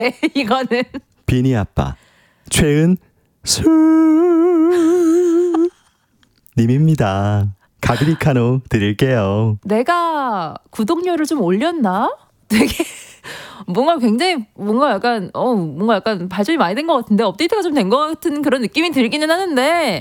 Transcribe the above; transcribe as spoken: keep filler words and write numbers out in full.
이거는 비니 아빠 최은수 님입니다. 가브리카노 드릴게요. 내가 구독료를 좀 올렸나? 되게 뭔가 굉장히 뭔가 약간 어 뭔가 약간 발전이 많이 된 것 같은데 업데이트가 좀 된 것 같은 그런 느낌이 들기는 하는데